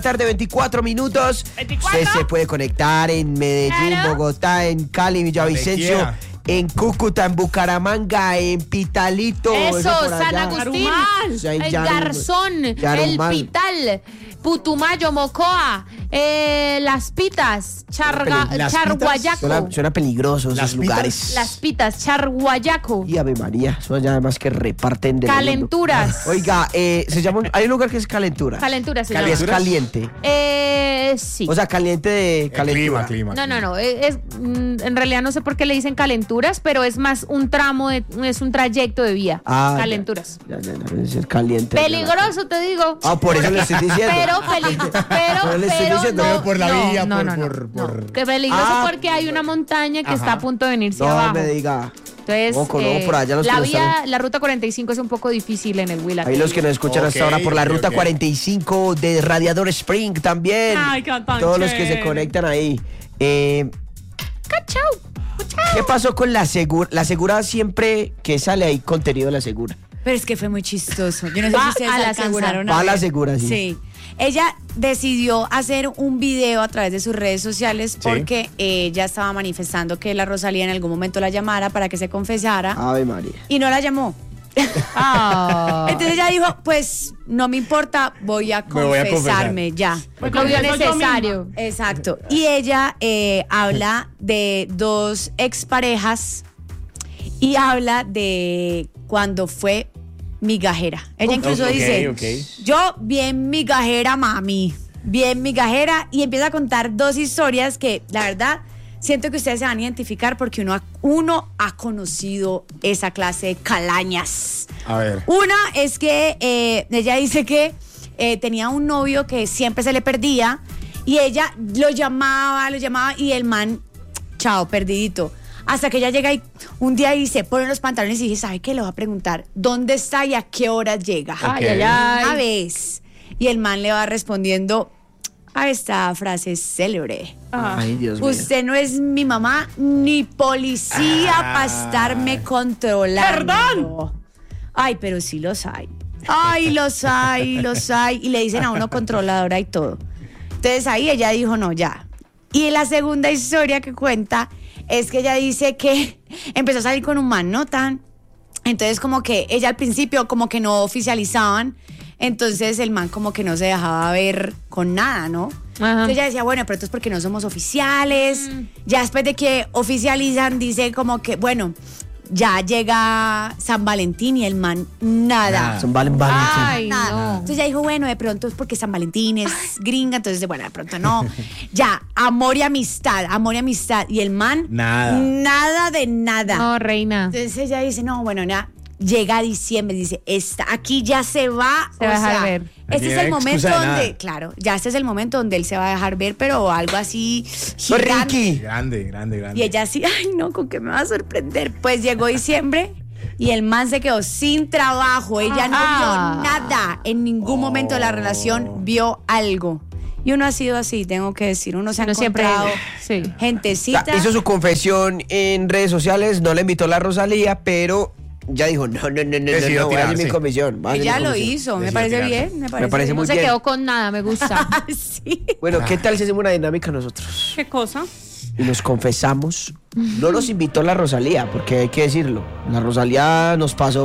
Tarde 24 minutos. 24. Usted se puede conectar en Medellín, Claro. Bogotá, en Cali, Villavicencio, quiera. en Cúcuta, en Bucaramanga, en Pitalito. Eso, por San allá. Agustín, O sea, en el Yarumal. Garzón, el Yarumal. Pital, Putumayo, Mocoa, Las Pitas, ¿Las Pitas? Charguayaco. Suena peligroso esos Las Pitas. lugares. Las Pitas, Charguayaco. Y Ave María, son allá además que reparten de Calenturas. Oiga, se llama hay un lugar que es Calentura. Calenturas se Que es llama. ¿Calenturas? caliente. Sí. O sea, caliente de calentura. Clima. No. En realidad no sé por qué le dicen calenturas, pero es más un es un trayecto de vía. Ah, Calenturas. Ya, es caliente. Peligroso, te digo. Ah, por eso le estoy diciendo. Pero le estoy diciendo, no, pero por la no, vía, no, que peligroso Ah, porque hay una montaña que Ajá. está a punto de venirse No abajo. me diga. Entonces, Ojo, luego por allá los que la no vía, están- la ruta 45 es un poco difícil en el Huila. Ahí los que nos escuchan hasta ahora por la Ok, ruta ok. 45 de Radiador Spring también. Ay, qué tan Todos los que se chévere. conectan ahí. ¡Cachau! ¿Qué pasó con la Segura? La Segura siempre que sale ahí contenido de la Segura. Pero es que fue muy chistoso. Yo no sé Va si ustedes a la alcanzaron Va a la ver. segura, sí. Sí. Ella decidió hacer un video a través de sus redes sociales porque ella estaba manifestando que la Rosalía en algún momento la llamara para que se confesara Ave María. y no la llamó. Ah. Entonces ella dijo, pues no me importa, voy a Me voy a confesarme ya. Pues lo vio necesario. Exacto. Y ella habla de dos exparejas y habla de cuando fue migajera. Ella incluso dice, yo bien migajera, mami, bien migajera, y empieza a contar dos historias que la verdad siento que ustedes se van a identificar porque uno ha conocido esa clase de calañas. A ver. Una es que ella dice que tenía un novio que siempre se le perdía y ella lo llamaba y el man, chao, perdidito. Hasta que ella llega y un día y se pone los pantalones y dice, ¿sabe qué? Le va a preguntar, ¿dónde está y a qué horas llega? Ay, ay, ay. Una vez. Y el man le va respondiendo a esta frase célebre. Ay, Dios mío. Usted no es mi mamá ni policía para estarme controlando. ¡Perdón! Ay, pero sí los hay. Ay, los hay. Y le dicen a uno controladora y todo. Entonces ahí ella dijo, no, ya. Y la segunda historia que cuenta es que ella dice que empezó a salir con un man, ¿no? Entonces como que ella al principio como que no oficializaban. Entonces el man como que no se dejaba ver con nada, ¿no? Ajá. Entonces ella decía, bueno, pero esto es porque no somos oficiales. Ya después de que oficializan, dice como que, bueno, ya llega San Valentín y el man nada. Son Valentín. Ay, Nada. no. Entonces ella dijo, bueno, de pronto es porque San Valentín es gringa, entonces, bueno, de pronto no. Ya, amor y amistad. Y el man, Nada. nada de nada. No, reina. Entonces ella dice, no, bueno, nada. Llega diciembre, dice, aquí ya se va. Se va a dejar ver. Este Aquí es no hay el momento excusa de donde, nada. claro, ya este es el momento donde él se va a dejar ver, pero algo así Soy gigante. Ricky. Grande. Y ella así, ay no, ¿con qué me va a sorprender? Pues llegó diciembre y el man se quedó sin trabajo. Ella no vio nada. En ningún momento de la relación vio algo. Y uno ha sido así, tengo que decir. Uno se ha Uno siempre- encontrado sí. gentecita. Hizo su confesión en redes sociales, no le invitó a la Rosalía, pero ya dijo, no, Decidió voy a hacer mi tirarse. comisión. voy a hacer Ella mi lo comisión. hizo, me Decidió parece tirarse. bien. Me parece, parece bien. muy No se bien. quedó con nada, me gusta. Sí. Bueno, ¿qué tal si hacemos una dinámica nosotros? ¿Qué cosa? Y nos confesamos. No nos invitó la Rosalía, porque hay que decirlo. La Rosalía nos pasó,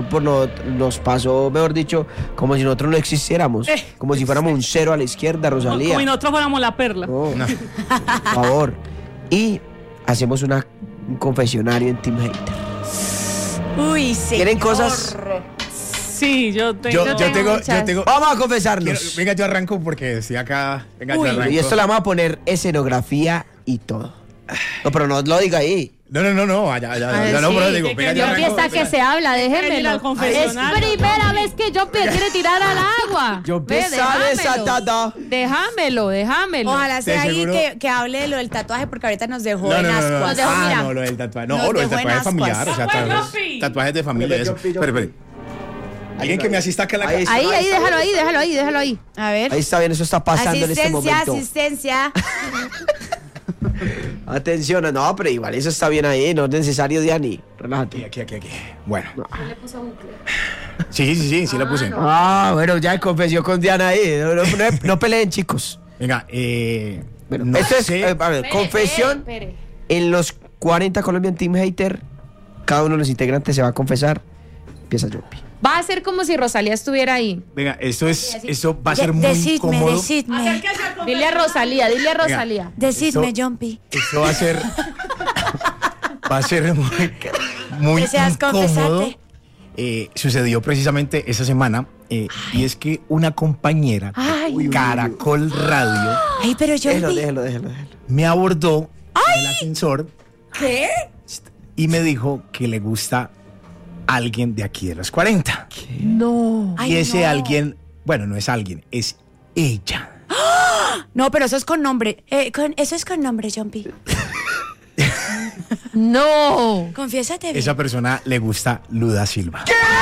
mejor dicho, como si nosotros no existiéramos. Como si fuéramos un cero a la izquierda, Rosalía. Como si nosotros fuéramos la perla. No, por favor. Y hacemos un confesionario en Team Hater. Uy, sí. ¿Tienen cosas? Sí, yo tengo. Yo tengo. Vamos a confesarnos. Venga, yo arranco porque estoy acá. Venga, yo arranco. Y esto le vamos a poner escenografía y todo. No, pero no lo diga ahí. No, allá. ver, No, sí, pero digo, que venga, yo yo Yo arranco. fiesta que se habla, ir déjenmelo. al Es confesionario. primera vez que yo me quiere tirar al agua. Yo Ve, pesada déjamelo. desatada. Déjamelo. Ojalá sea De ahí seguro- que hable de lo del tatuaje, porque ahorita nos dejó No, en no, no, ascuas. Nos dejó, mira. no, lo del tatuaje. No, Nos lo del dejó en tatuaje ascuas. familiar. O sea, Tatuaje. tatuajes de familia. Eso. Espere. Alguien que me asista acá en la Ahí casa. está. Ahí, déjalo ahí. A ver. Ahí está bien, eso está pasando en este momento. Asistencia. Atención, no, pero igual eso está bien ahí, no es necesario, Diani. Relájate. Aquí. Bueno. Sí, le puse. Ah, bueno, ya confesión con Diana ahí. No peleen, chicos. Venga, Bueno, no esto es, sé. a ver, confesión. En los 40 Colombian Team Hater, cada uno de los integrantes se va a confesar. Empieza Jumpy. Va a ser como si Rosalía estuviera ahí. Venga, esto va a ser muy Decidme, incómodo. decidme. Dile a Rosalía. Decidme, Esto- Jumpy. Esto va a ser muy ¿Deseas incómodo. confesarte? Sucedió precisamente esa semana y es que una compañera de Caracol Radio Ay, pero Jumpy. Déjelo. me abordó en el ascensor. ¿Qué? Y me dijo que le gusta alguien de aquí de los 40. No. Ay, Y ese no. alguien, bueno, no es alguien, es ella. No, pero eso es con nombre. Eso es con nombre, Jumpy. No. Confiésate bien. Esa persona le gusta Luda Silva.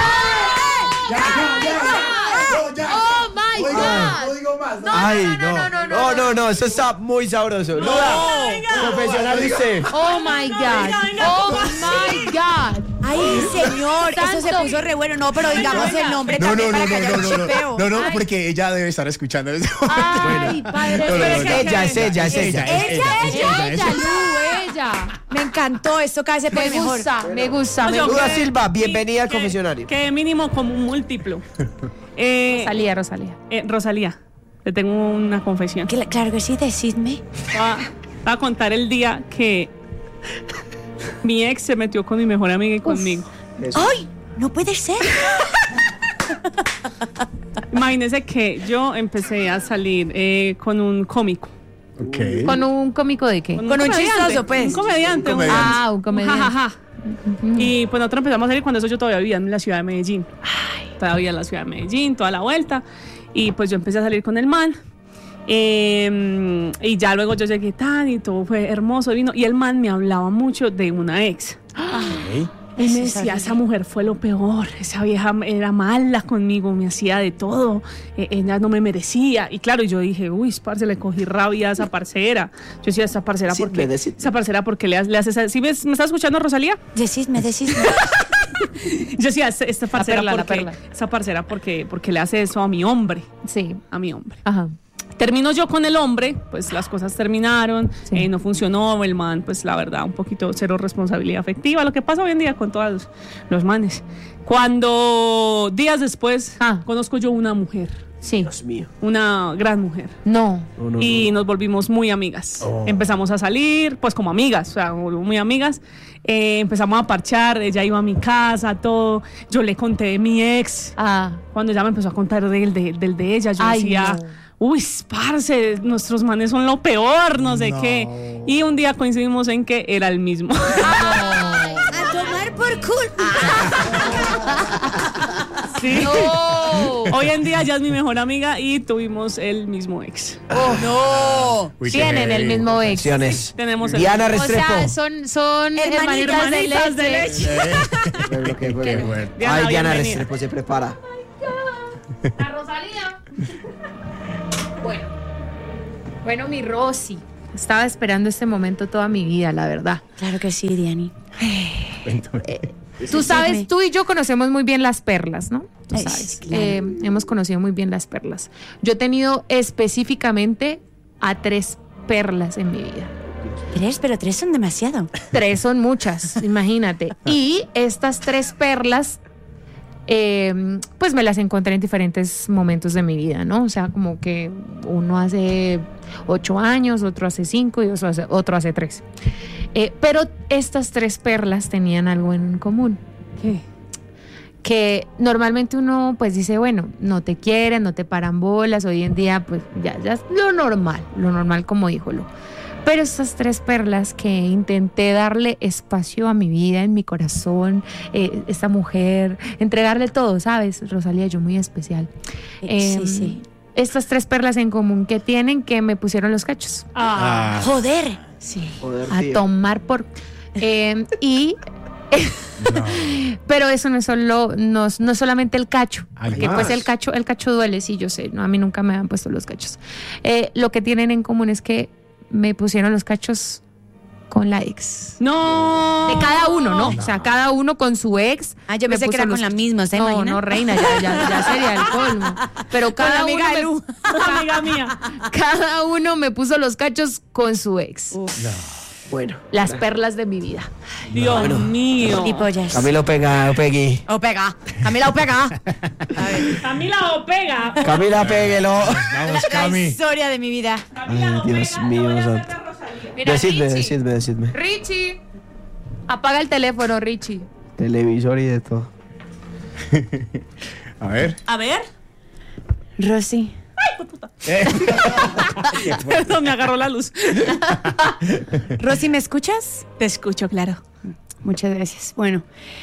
Oh my God. digo más. Ay, no, eso está muy sabroso. Luda, confesional de usted. Oh my God. Oh my God. Ay, señor, eso se Santo. puso re bueno. No, pero digamos el nombre también para que haya un chipeo. No, Ay. porque ella debe estar escuchando eso. Ay, padre. No, Pero no, es que- Ella. Ella, Lu, ella. Me encantó, esto cada vez se pone Me mejor. gusta, me gusta. Oye, Luda que- Silva, bienvenida al que- confesionario. Que mínimo como un múltiplo. Rosalía. Rosalía, te tengo una confesión. Claro que sí, decidme. Va a contar el día que mi ex se metió con mi mejor amiga y conmigo. ¡Ay! No puede ser. Imagínense que yo empecé a salir con un cómico. Ok. ¿Con un cómico de qué? Con un comediante, chistoso, pues. Un comediante. Un comediante. Ah, un comediante. jajaja. Y pues nosotros empezamos a salir cuando eso yo todavía vivía en la ciudad de Medellín. Todavía en la ciudad de Medellín, toda la vuelta. Y pues yo empecé a salir con el man. Y ya luego yo llegué tan y todo fue hermoso, divino. Y el man me hablaba mucho de una ex. Y me decía, esa mujer fue lo peor, esa vieja era mala conmigo, me hacía de todo, ella no me merecía. Y claro, yo dije, uy, parce, le cogí rabia a esa parcera. Yo decía, esa parcera, Decidme. esa parcera, ¿por qué le hace esa? ¿Sí ves? ¿Me estás escuchando, Rosalía? Decidme. Yo decía, esta parcera, perla, la ¿por qué? perla. Esa parcera, porque le hace eso a mi hombre, Sí. a mi hombre. Ajá. Termino yo con el hombre, pues las cosas terminaron, Sí. no funcionó, el man, pues la verdad, un poquito cero responsabilidad afectiva, lo que pasa hoy en día con todos los manes. Cuando días después conozco yo una mujer, Sí. Dios mío. una gran mujer. No. Y nos volvimos muy amigas. Empezamos a salir, pues como amigas, o sea, muy amigas. Empezamos a parchar, ella iba a mi casa, todo. Yo le conté de mi ex. Ah. Cuando ella me empezó a contar del de ella, yo Ay, decía, no. uy, parce, nuestros manes son lo peor, no sé qué. Y un día coincidimos en que era el mismo. A tomar por culo. Sí. No. Hoy en día ya es mi mejor amiga y tuvimos el mismo ex. No. Uy, qué Tienen el heavy. mismo ex. Acciones. Tenemos el Diana O Restrepo. sea, son hermanitas de leche. Qué fuerte. Diana, Ay, Diana bienvenida. Restrepo se prepara. La Rosalía. Bueno, mi Rosy. Estaba esperando este momento toda mi vida, la verdad. Claro que sí, Diani. Tú sabes, tú y yo conocemos muy bien las perlas, ¿no? Tú Ay, sabes. claro. Hemos conocido muy bien las perlas. Yo he tenido específicamente a 3 perlas en mi vida. 3, pero 3 son demasiado. 3 son muchas, imagínate. Y estas 3 perlas, pues me las encontré en diferentes momentos de mi vida, ¿no? O sea, como que uno hace 8 años, otro hace 5 y otro hace 3. Pero estas 3 perlas tenían algo en común. ¿Qué? Que normalmente uno pues dice, bueno, no te quieren, no te paran bolas, hoy en día pues ya es lo normal como dijo Lu. Pero estas 3 perlas que intenté darle espacio a mi vida, en mi corazón, esta mujer, entregarle todo, ¿sabes? Rosalía, yo muy especial. Sí. Estas 3 perlas en común que tienen que me pusieron los cachos. Ah, Joder. Sí, Joder, a tío. tomar por... y... Pero eso no es solo, no es solamente el cacho, Hay porque más. pues el cacho duele, sí, yo sé, no, a mí nunca me han puesto los cachos. Lo que tienen en común es que me pusieron los cachos con la ex. No. De cada uno, ¿no? O sea, cada uno con su ex. Yo pensé que era con la misma, ¿se imagina? No, reina, ya sería el colmo. Pero cada con la amiga uno Amiga mía. cada uno me puso los cachos con su ex. Bueno. Las perlas de mi vida. Dios mío. Y pollas. Camilo pega, Peggy. O pega. Camila o pega. A ver. Camila o pega. Camila, péguelo. Vamos, La Cami. historia de mi vida. Ay, Dios mío, santo. Mira, Decidme. Richie. Apaga el teléfono, Richie. Televisor y de todo. A ver. A ver. Rosy. Perdón, me agarró la luz. Rosy, ¿me escuchas? Te escucho, claro. Muchas gracias. Bueno.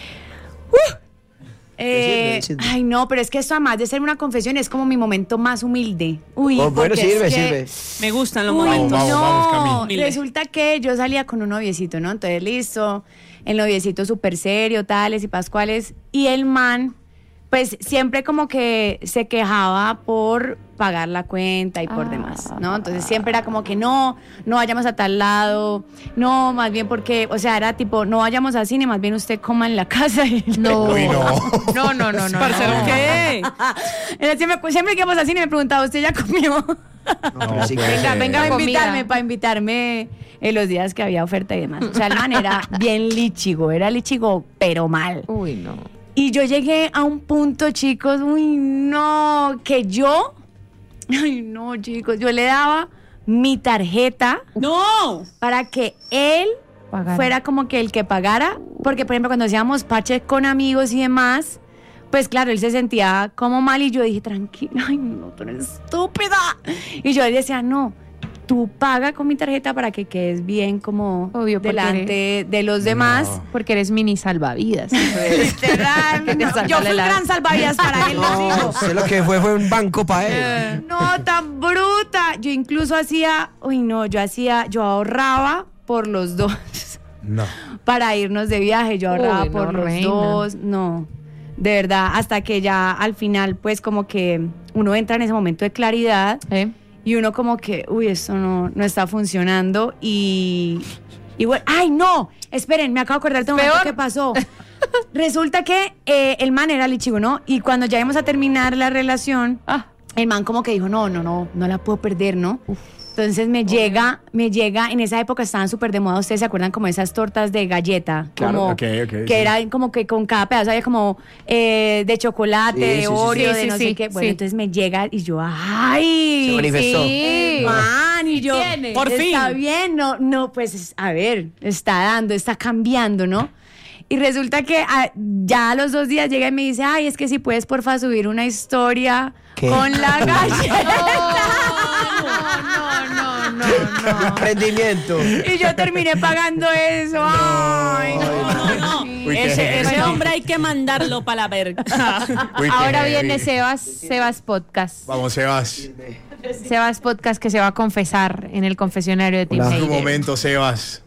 Decidme. Ay, no, pero es que esto además de ser una confesión es como mi momento más humilde. Uy, Oh, bueno, porque es sirve. Me gustan los Uy, momentos. Vamos, no, Cami. resulta que yo salía con un noviecito, ¿no? Entonces, listo, el noviecito súper serio, tales y pascuales, y el man, pues siempre como que se quejaba por pagar la cuenta y por demás, ¿no? Entonces siempre era como que no vayamos a tal lado, no, más bien porque, o sea, era tipo, no vayamos al cine, más bien usted coma en la casa. No. Uy, no. No. Parcero, ¿qué? Era siempre que íbamos al cine me preguntaba, ¿usted ya comió? pero sí, Venga comida. para invitarme en los días que había oferta y demás. O sea, el man era bien lichigo, pero mal. Uy, no. Y yo llegué a un punto, chicos, chicos, yo le daba mi tarjeta No. para que él Pagara. fuera como que el que pagara, porque por ejemplo cuando hacíamos parches con amigos y demás, pues claro, él se sentía como mal y yo dije, tranquila, ay no, tú eres estúpida. Y yo le decía, no, tú paga con mi tarjeta para que quedes bien como Obvio, porque delante de los demás. Porque eres mini salvavidas. Literal, Que te no, salga yo fui un la- gran salvavidas para él, les digo. No, sé lo que fue un banco para él. No, tan bruta. Yo incluso yo ahorraba por los dos No. para irnos de viaje. Yo ahorraba Uy, no, por los reina. dos. No, de verdad, hasta que ya al final, pues como que uno entra en ese momento de claridad y uno como que, esto no está funcionando y bueno, ¡ay, no! Esperen, me acabo de acordar de un momento Peor. que pasó. Resulta que el man era lichigo, ¿no? Y cuando ya íbamos a terminar la relación, el man como que dijo, no la puedo perder, ¿no? Entonces me llega, en esa época estaban súper de moda, ustedes se acuerdan como esas tortas de galleta, Claro, como ok, que sí. era como que con cada pedazo había como de chocolate, Sí, de sí, Oreo, sí, de no sí, sé qué. Bueno, sí. entonces me llega y yo, ¡ay! Se manifestó. Sí. Man, y yo, tiene? Por fin. está bien, no, pues a ver, está cambiando, ¿no? Y resulta que ya a los 2 días llega y me dice, ay, es que si puedes porfa subir una historia ¿Qué? con la galleta. No. Emprendimiento. Y yo terminé pagando eso. Ay, No. Uy, qué Ese heavy. hombre hay que mandarlo para la verga. Uy, qué Ahora heavy. viene Sebas Podcast. Vamos, Sebas. Sebas Podcast que se va a confesar en el confesionario de Team Hola. Tu Hater. momento, Sebas.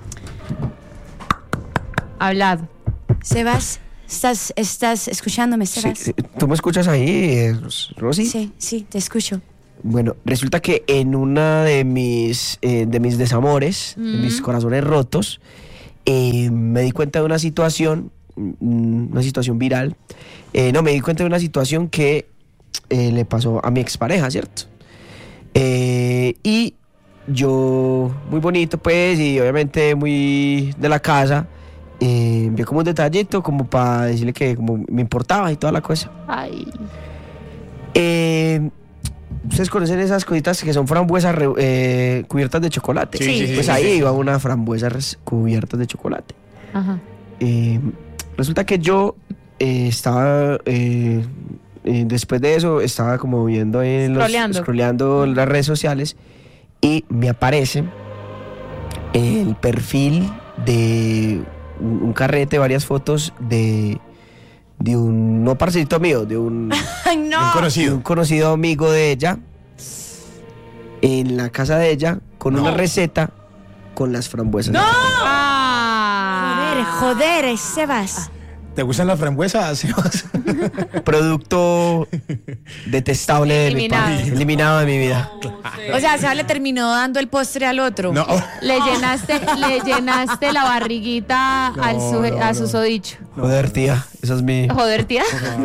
Hablad. Sebas, ¿estás escuchándome, Sebas? Sí, ¿tú me escuchas ahí, Rosy? Sí, te escucho. Bueno, resulta que en una de mis desamores, de mis corazones rotos, me di cuenta de una situación viral. Me di cuenta de una situación que le pasó a mi expareja, ¿cierto? Y yo, muy bonito pues, y obviamente muy de la casa, vi como un detallito como para decirle que como me importaba y toda la cosa. Ay. Ustedes conocen esas cositas que son frambuesas cubiertas de chocolate. Sí, Pues ahí iba una frambuesa cubiertas de chocolate. Ajá. Resulta que yo estaba después de eso estaba como viendo scrolleando las redes sociales y me aparece el perfil de un carrete, varias fotos de un no parcerito mío, de un ¡Ay, no! Un de conocido. un conocido amigo de ella en la casa de ella con una receta con las frambuesas. Joder, Sebas. ¿Te gustan las frambuesas, Sebas? Producto detestable de mi país. Eliminado de mi vida. O sea, Seba le terminó dando el postre al otro. No. Le llenaste la barriguita a susodicho. Joder, tía. Esa es mi... Joder, tía.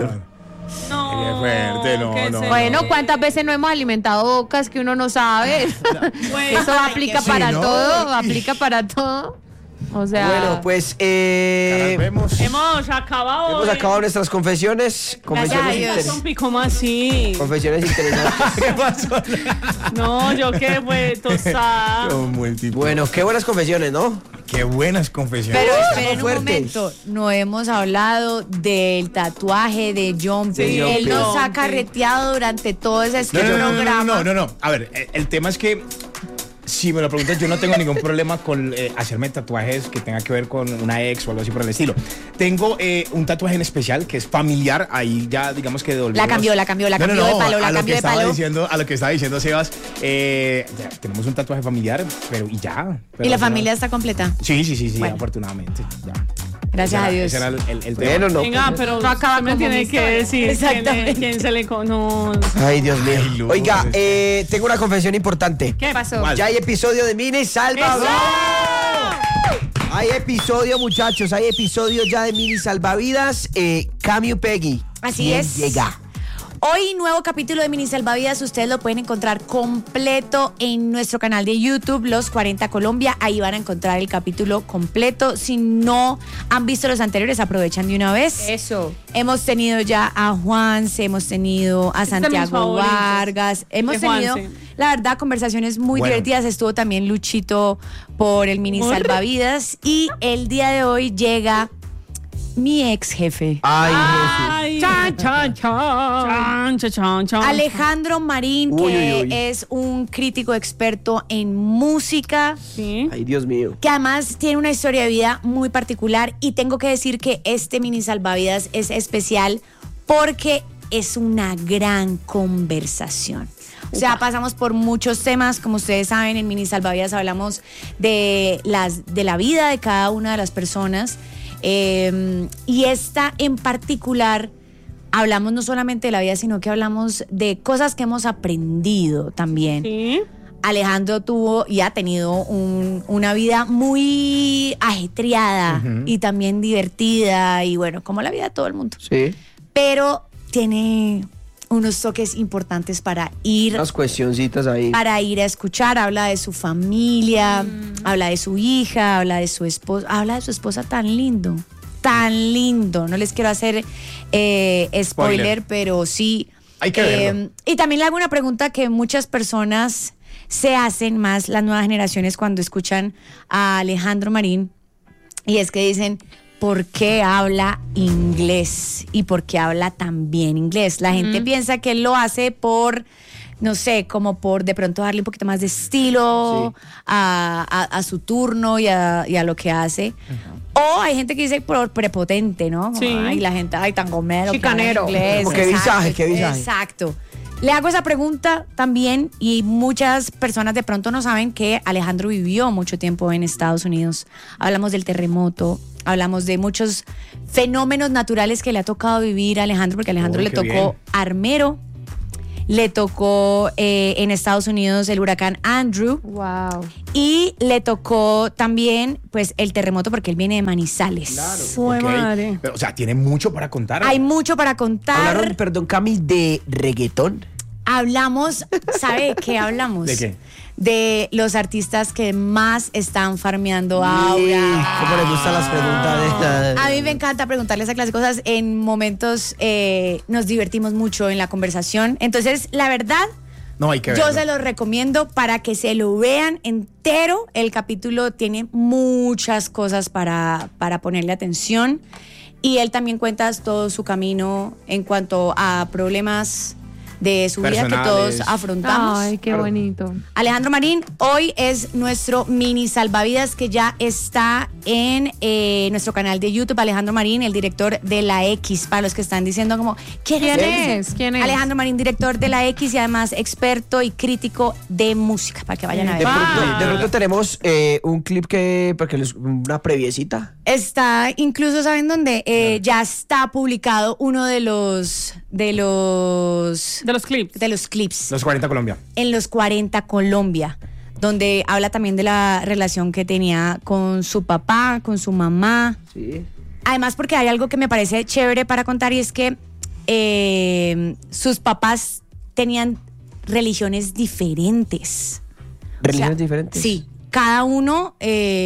No. Qué fuerte, no. Bueno, ¿cuántas veces no hemos alimentado bocas que uno no sabe? Eso aplica Sí, para ¿no? todo, aplica para todo. O sea, Bueno, pues Vemos. Hemos acabado. acabado nuestras confesiones. Gracias a Dios. ¿Cómo así? Confesiones interesantes. ¿Qué pasó? No, yo qué fue tostada. Como el tipo. Bueno, qué buenas confesiones, ¿no? Qué buenas confesiones. Pero esperen un fuertes. momento, no hemos hablado del tatuaje de John P. Sí, Él nos John ha P. carreteado durante todo ese programa. No. A ver, el tema es que si me lo preguntas, yo no tengo ningún problema con hacerme tatuajes que tenga que ver con una ex o algo así por el estilo. Tengo un tatuaje en especial que es familiar, ahí ya digamos que La cambió de palo, la cambió de palo. A lo que estaba diciendo Sebas, ya tenemos un tatuaje familiar, pero y ya. Pero ¿Y la eso familia está completa? Sí, Bueno. afortunadamente. Ya. Gracias a Dios. Ese era el tema. Bueno, no. Venga, pero No acaba usted me como tiene mi que historia. decir Exactamente. quién se le conoce. Ay, Dios mío. Ay, Luz. Oiga, tengo una confesión importante. ¿qué pasó? ¿Cuál? Ya hay episodio de Mini Salvavidas. Hay episodio, muchachos. Hay episodio ya de Mini Salvavidas. Camu Peggy. Así ¿Quién es. Llega. Hoy, nuevo capítulo de Mini Salvavidas. Ustedes lo pueden encontrar completo en nuestro canal de YouTube, Los 40 Colombia. Ahí van a encontrar el capítulo completo. Si no han visto los anteriores, aprovechan de una vez. Eso. Hemos tenido ya a Juanse, hemos tenido a Es de mis Santiago favoritos. Vargas. Hemos De tenido, Juanse. la verdad, conversaciones muy Bueno. divertidas. Estuvo también Luchito por el Mini Muy Salvavidas. Y el día de hoy llega mi ex jefe. Ay, Ay, Chan, chan, chan. chan. Alejandro Marín, Uy, que uy, uy. es un crítico experto en música, Sí. Ay, Dios mío. que además tiene una historia de vida muy particular. Y tengo que decir que este Mini Salvavidas es especial porque es una gran conversación. O sea, pasamos por muchos temas, como ustedes saben, en Mini Salvavidas hablamos de la vida de cada una de las personas. Y esta en particular, hablamos no solamente de la vida, sino que hablamos de cosas que hemos aprendido también. Sí. Alejandro tuvo y ha tenido una vida muy ajetreada y también divertida y bueno, como la vida de todo el mundo. Sí. Pero tiene unos toques importantes para ir Unas cuestioncitas ahí. a escuchar. Habla de su familia, habla de su hija, habla de su esposa, habla de su esposa tan lindo. No les quiero hacer spoiler, pero sí. Hay que verlo. Y también le hago una pregunta que muchas personas se hacen, más las nuevas generaciones, cuando escuchan a Alejandro Marín, y es que dicen, ¿por qué habla inglés? ¿Y por qué habla tan bien inglés? La gente piensa que él lo hace por, no sé, como por de pronto darle un poquito más de estilo a su turno y a lo que hace. O hay gente que dice por prepotente, ¿no? Como, Sí. ay, la gente, ay, tan gomero. que habla Chicanero. inglés. Como qué Exacto, visaje, qué visaje. Exacto. Le hago esa pregunta también, y muchas personas de pronto no saben que Alejandro vivió mucho tiempo en Estados Unidos. Hablamos del terremoto, hablamos de muchos fenómenos naturales que le ha tocado vivir a Alejandro, porque a Alejandro Uy, le qué tocó bien. Armero, le tocó en Estados Unidos el huracán Andrew, Wow. y le tocó también pues el terremoto, porque él viene de Manizales. Fue Ok. madre. Pero, o sea, tiene mucho para contar. Hay mucho para contar. Hablaron, perdón, Cami, de reggaetón. Hablamos, ¿sabe de qué hablamos? ¿De qué? De los artistas que más están farmeando Uy, ahora. ¿Cómo les gustan las preguntas? A mí me encanta preguntarle esa clase de cosas. En momentos nos divertimos mucho en la conversación. Entonces, la verdad, No, hay que yo verlo. se los recomiendo para que se lo vean entero. El capítulo tiene muchas cosas para ponerle atención. Y él también cuenta todo su camino en cuanto a problemas de su vida que todos afrontamos. Ay, qué bonito. Alejandro Marín, hoy es nuestro mini salvavidas que ya está en nuestro canal de YouTube. Alejandro Marín, el director de La X, para los que están diciendo como, ¿quién es? Alejandro Marín, director de La X y además experto y crítico de música, para que vayan a ver. De pronto tenemos un clip una previecita. Está, incluso, ¿saben dónde? Ya está publicado uno de los clips. Los 40 Colombia. En los 40 Colombia, donde habla también de la relación que tenía con su papá, con su mamá. Sí. Además, porque hay algo que me parece chévere para contar y es que sus papás tenían religiones diferentes. ¿Religiones diferentes? Sí. Cada uno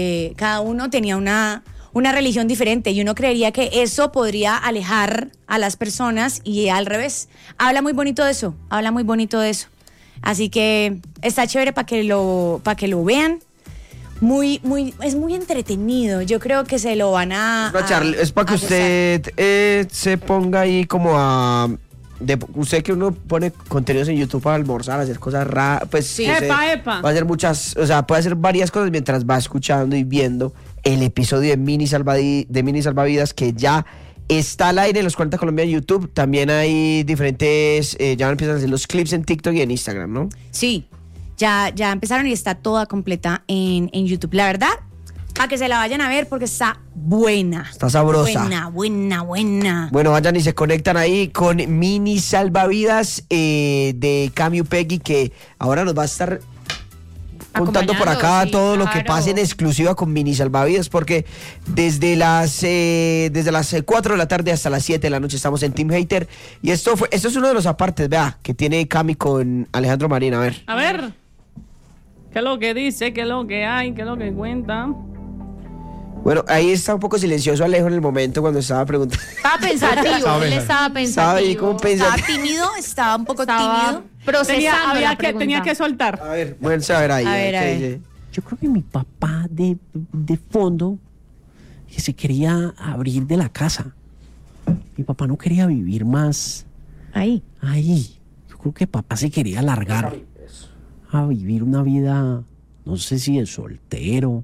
tenía una religión diferente y uno creería que eso podría alejar a las personas y al revés. Habla muy bonito de eso. Así que está chévere para que lo vean. Es muy entretenido. Yo creo que se lo van a... No, Charlie, es para que usted se ponga ahí como a... usted que uno pone contenidos en YouTube para almorzar, hacer cosas raras, pues sí. Epa. Va a hacer muchas, o sea, puede hacer varias cosas mientras va escuchando y viendo el episodio de Mini Salvavidas que ya está al aire en los 40 Colombia en YouTube. También hay diferentes, ya empiezan a hacer los clips en TikTok y en Instagram, ¿no? Sí, ya empezaron y está toda completa en YouTube. La verdad, para que se la vayan a ver porque está buena. Está sabrosa. Buena. Bueno, vayan y se conectan ahí con Mini Salvavidas de Cami Upegui, que ahora nos va a estar contando por acá todo lo que pasa en exclusiva con Mini Salvavidas, porque desde las 4 de la tarde hasta las 7 de la noche estamos en Team Hater. Y esto es uno de los apartes, vea, que tiene Cami con Alejandro Marín. A ver. ¿Qué es lo que dice? ¿Qué es lo que hay? ¿Qué es lo que cuenta? Bueno, ahí está un poco silencioso Alejo en el momento cuando estaba preguntando. Estaba pensativo, él estaba pensativo. ¿Sabe? ¿Y cómo pensativo? Estaba tímido, estaba un poco tímido. Procesando tenía que soltar. A ver, bueno, a ver ahí. A ver. Yo creo que mi papá de fondo que se quería abrir de la casa. Mi papá no quería vivir más Ahí. Yo creo que papá se quería largar a vivir una vida, no sé si de soltero,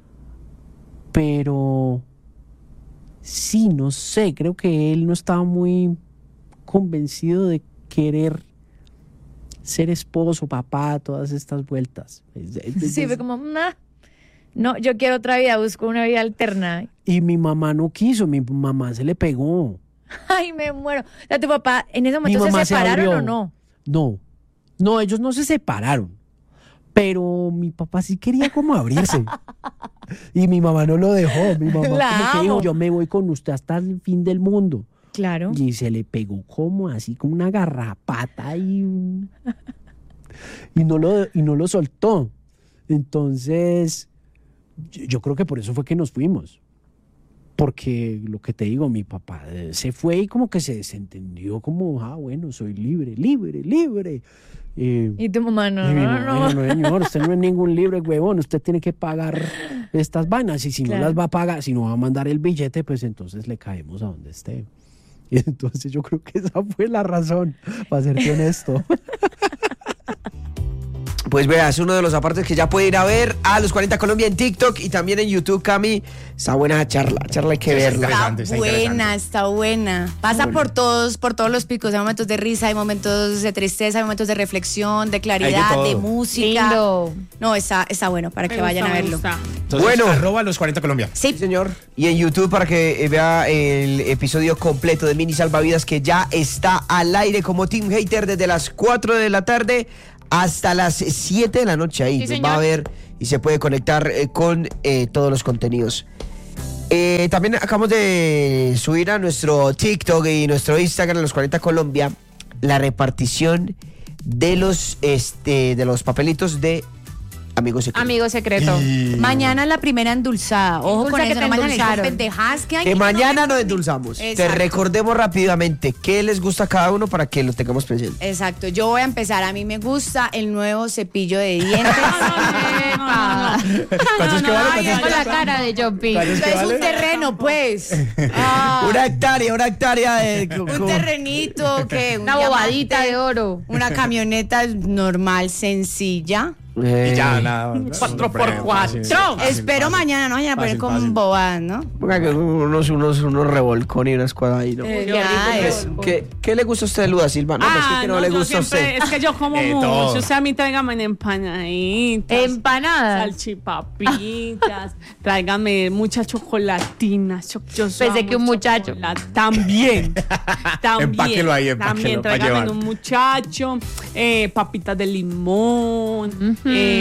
pero sí, no sé, creo que él no estaba muy convencido de querer ser esposo, papá, todas estas vueltas. Sí, fue como, no, yo quiero otra vida, busco una vida alterna. Y mi mamá no quiso, mi mamá se le pegó. Ay, me muero. O sea, ¿tu papá en ese momento se separaron o no? No, ellos no se separaron. Pero mi papá sí quería como abrirse. Y mi mamá no lo dejó. Mi mamá como que dijo, yo me voy con usted hasta el fin del mundo. Claro. Y se le pegó como así, como una garrapata y no lo soltó. Entonces, yo creo que por eso fue que nos fuimos. Porque lo que te digo, mi papá se fue y como que se desentendió, como, bueno, soy libre. Y tu mamá no. No, señor, usted no es ningún libre, huevón, usted tiene que pagar estas vainas y si no las va a pagar, si no va a mandar el billete, pues entonces le caemos a donde esté. Y entonces yo creo que esa fue la razón, para serte honesto. Pues vea, es uno de los apartes que ya puede ir a ver a los 40 Colombia en TikTok y también en YouTube, Cami. Está buena charla hay que verla. Está buena. Pasa por todos los picos. Hay momentos de risa, hay momentos de tristeza, hay momentos de reflexión, de claridad, de música. Lindo. No, está bueno para que vayan a verlo. Entonces, Bueno. @los 40 Colombia. Sí, señor. Y en YouTube para que vea el episodio completo de Mini Salvavidas que ya está al aire como Team Hater desde las 4 de la tarde hasta las 7 de la noche. Ahí nos va a ver y se puede conectar con todos los contenidos. También acabamos de subir a nuestro TikTok y nuestro Instagram, los 40 Colombia, la repartición de los papelitos de amigo secreto. Amigo secreto. Mañana la primera endulzada. Ojo Endulza con que eso, te no vayan a decir endulzaron. pendejadas que hay. Que mañana nos me- endulzamos. Te Exacto. recordemos rápidamente qué les gusta a cada uno para que lo tengamos presente. Exacto, yo voy a empezar. A mí me gusta el nuevo cepillo de dientes. ¿Cuántos que vale? ¿Cuántos Con que la vale? cara de Jumpy. ¿Cuántos que Es un vale? terreno, pues. Ah, Una hectárea de... un terrenito que Una bobadita de oro. Una camioneta normal, sencilla. Y ya, nada. 4x4. Espero mañana, ¿no? Vayan a poner Fácil, con fácil. bobadas, ¿no? Ponga que unos revolcones y unas cosas ahí, ¿no? Ya, Pues, ¿Qué le gusta a usted, Luda Silva? No, es que no le yo gusta a usted. siempre- Es que yo como Todo. mucho. O sea, a mí tráigame empanaditas. Empanadas. Salchipapitas. Tráigame muchas chocolatinas. Yo Pensé amo que un muchacho. chocolate. También. Empáquelo ahí, empáquelo, También pa' tráigame llevar. un muchacho. Papitas de limón.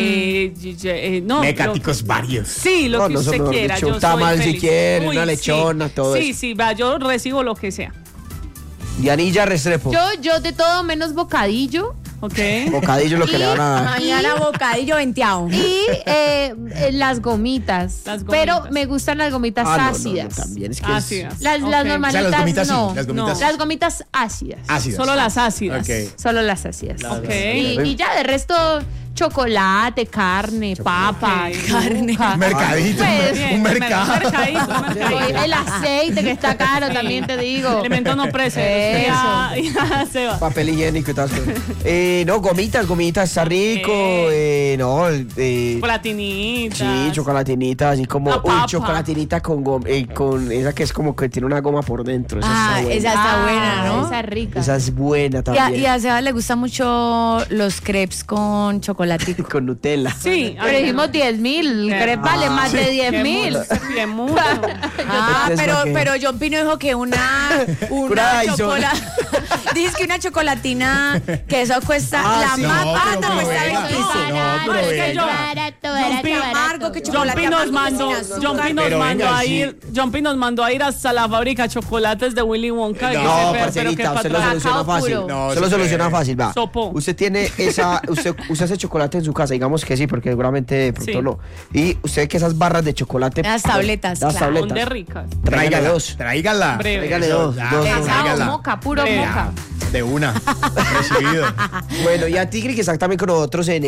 No, Mecáticos varios. Sí, lo No, que no, usted mejor quiera. dicho, Yo un tamal soy si feliz. quiere, Uy, una lechona, todo sí, eso. Sí, va, yo recibo lo que sea. Dianilla Restrepo. Yo de todo menos bocadillo. ¿Ok? Bocadillo es lo que le van a dar. Mañana bocadillo venteado. Y las gomitas. Las gomitas. Pero me gustan las gomitas Ah, no, no, no, ácidas. también es que Ácidas. Las Ok. O sea, normalitas las gomitas sí, no. las gomitas Las gomitas ácidas. ácidas. Solo las ácidas. Ok. Solo las ácidas. Ok. Y ya de resto, chocolate, carne, papa, Carne. yuca. Mercadito. Pues, Bien, Un mercado. mercadito. El aceite que está caro, también te digo. Elemento no presente. Eso. Ya se va. Papel higiénico y tal. No, gomitas, está rico. No, Chocolatinitas. sí, chocolatinita, así como. La Uy, papa. chocolatinita con esa que es como que tiene una goma por dentro. Esa Ah, está buena. esa está buena, ¿no? Esa es rica. Esa es buena Y a, también. y a Sebas le gustan mucho los crepes con chocolatico. Con Nutella. Sí. Pero dijimos 10.000. ¿Crees vale más de 10.000? Bien mucho. Ah, Entonces, pero, ¿para qué? pero John Pino dijo que una Una Dyson. Dices que una chocolatina, que eso cuesta la sí. más No, barata, pero cuesta venga. 25. No, pero es que venga. yo- Qué amargo que John chocolate P nos amargo mandó, sin azúcar. John P nos Pero mandó venga, a sí. ir, John P nos mandó a ir hasta la fábrica de chocolates de Willy Wonka. y No, dice, pero parcerita, qué usted lo patrón. soluciona Cacao fácil. puro. No, Usted lo sí, soluciona fácil, va. Sopo. Usted tiene usted usa ese chocolate en su casa, digamos que sí, porque seguramente de pronto Sí. no. Y usted que esas barras de chocolate. Las tabletas, Las claro. Son de tabletas. ricas. Tráigale dos. Tráigala. Breve. Tráigale Eso, dos, ya, dos. Cacao, tráigala. moca, puro Ya. moca. De una. Recibido. Bueno, y a Tigri, que está también con nosotros en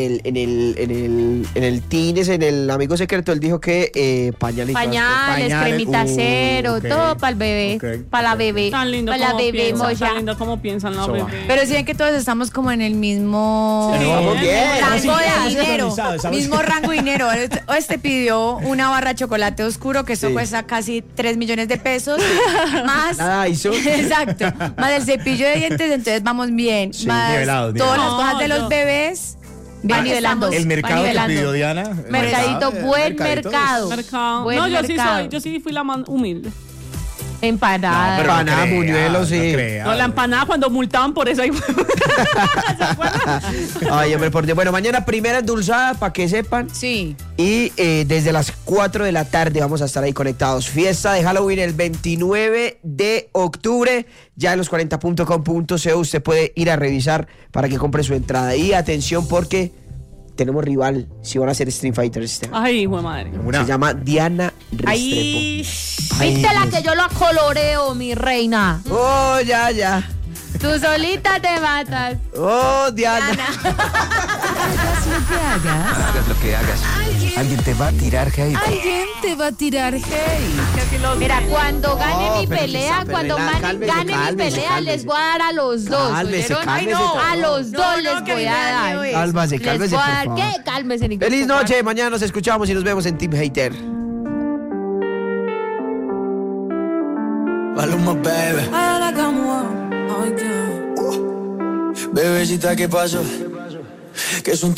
el Tines, en el Amigo Secreto, él dijo que pañales. Pañales, cremita cero, ok. todo para el bebé. Ok. Para la bebé. Tan lindo Para la como bebé piensan, moya. tan lindo como piensan la Eso va. bebé. Pero sí ven que todos estamos como en el mismo Vamos bien. rango de estamos dinero. sincronizados, estamos- Mismo rango de dinero. Este pidió una barra de chocolate oscuro, que eso Sí. cuesta casi 3 millones de pesos. Más. Nada hizo. Exacto. Más el cepillo de dientes, entonces vamos bien. Sí, más nivelados, todas las nivelados. cosas de No, los no. bebés. Va nivelando. El mercado que nivelando. pidió Diana. Mercadito, buen mercadito. mercado. Mercado. Buen No, mercado. yo sí fui la más humilde. Empanada. pero no Empanada, crea, buñuelos, sí. no crea. No, la empanada cuando multaban por eso. Ay, hombre, por Dios. Bueno, mañana primera endulzada, para que sepan. Sí. Y desde las 4 de la tarde vamos a estar ahí conectados. Fiesta de Halloween el 29 de octubre. Ya en los40.com.co usted puede ir a revisar para que compre su entrada. Y atención porque tenemos rival si van a hacer Street Fighter este año. Ay, hijo de madre. Una. Se llama Diana Restrepo. Ahí. Viste la que yo lo coloreo, mi reina. Oh, ya. Tú solita te matas. Oh, Diana. Hagas lo que hagas. Alguien te va a tirar hate. Alguien te va a tirar hate. Mira, cuando gane No, mi pero pelea, quizá, cuando pero gane cálmese, mi pelea, cálmese. les voy a dar a los dos. Cálmese, ¿oyeron? cálmese, A los No, dos no, les que voy me a da dar. miedo eso. Cálmese, Les cálmese, voy por a dar. favor. ¿Qué? Cálmese, Nico. Feliz noche. Mañana nos escuchamos y nos vemos en Team Hater. Maluma, baby. Bebecita, ¿qué pasó? Que es un